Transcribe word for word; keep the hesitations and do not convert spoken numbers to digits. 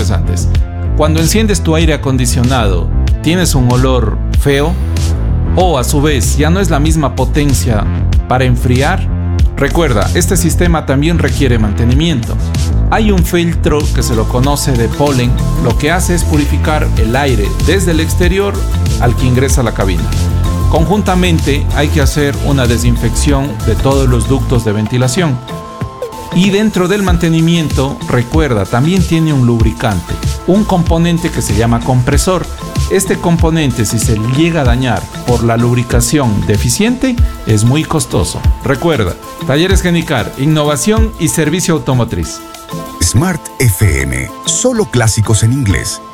preocupes antes. Cuando enciendes tu aire acondicionado, ¿tienes un olor feo? O a su vez, ¿ya no es la misma potencia para enfriar? Recuerda, este sistema también requiere mantenimiento. Hay un filtro que se lo conoce de polen, lo que hace es purificar el aire desde el exterior al que ingresa a la cabina. Conjuntamente hay que hacer una desinfección de todos los ductos de ventilación. Y dentro del mantenimiento, recuerda, también tiene un lubricante, un componente que se llama compresor. Este componente, si se llega a dañar por la lubricación deficiente, es muy costoso. Recuerda, Talleres Genicar, innovación y servicio automotriz. Smart F M, solo clásicos en inglés.